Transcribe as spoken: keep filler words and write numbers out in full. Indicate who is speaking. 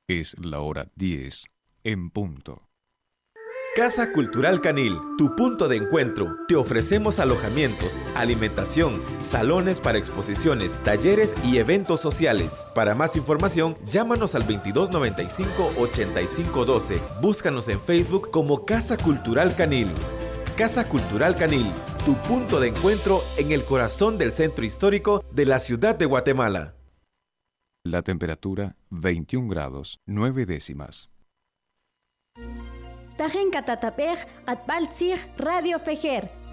Speaker 1: Es la hora diez en punto.
Speaker 2: Casa Cultural Canil, tu punto de encuentro. Te ofrecemos alojamientos, alimentación, salones para exposiciones, talleres y eventos sociales. Para más información, llámanos al veintidós noventa y cinco, ochenta y cinco doce. Búscanos en Facebook como Casa Cultural Canil. Casa Cultural Canil, tu punto de encuentro en el corazón del centro histórico de la ciudad de Guatemala.
Speaker 1: La temperatura veintiún grados, nueve décimas.
Speaker 3: Tajen Catatapej, Atbaltzig, Radio Fejer,